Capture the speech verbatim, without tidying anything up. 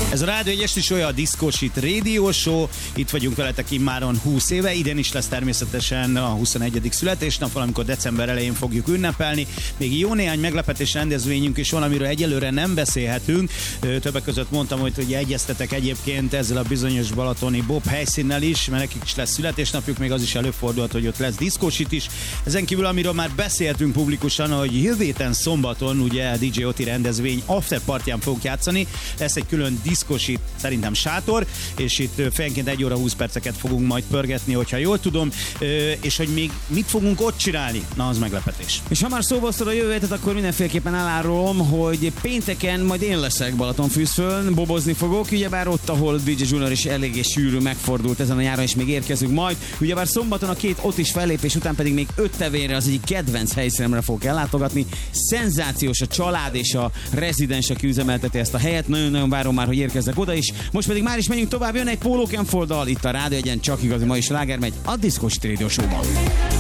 Ez a Rádió egy esti show, a Disco Shit Radio Show. Itt vagyunk veletek immáron húsz éve. Idén is lesz természetesen a huszonegyedik születésnap, valamikor december elején fogjuk ünnepelni. Még jó néhány meglepetés rendezvényünk is van, amiről egyelőre nem beszélhetünk. Többek között mondtam, hogy ugye egyeztetek egyébként ezzel a bizonyos balatoni Bob helyszínnel is, mert nekik is lesz születésnapjuk, még az is előfordulhat, hogy ott lesz Disco Shit is. Ezen kívül, amiről már beszéltünk publikusan, hogy jövő héten szombaton ugye a dé dzsé Oti rendezvény after partyán fogunk játszani. Lesz egy külön Disco Shit, szerintem sátor, és itt fejenként egy óra húsz perceket fogunk majd pörgetni, hogyha jól tudom, és hogy még mit fogunk ott csinálni, na az meglepetés. És ha már szóba hoztad a jövő hétet, akkor mindenféleképpen elárulom, hogy pénteken majd én leszek Balatonfürdőn, bobozni fogok, ugyebár ott, ahol dé dzsé Junior is eléggé sűrű megfordult ezen a nyáron, és még érkezünk majd. Ugyebár szombaton a két ott is fellépés után pedig még öt tevére az egyik kedvenc helyszínemre fogok ellátogatni. Szenzációs a család és a rezidens, aki üzemelteti ezt a helyet. Nagyon-nagyon várom már, hogy érkezzek oda is. Most pedig már is menjünk tovább, jön egy Polo Camp dal itt a Rádió egyen, csak igazi mai sláger megy a Disco Shit Radio Show-ban.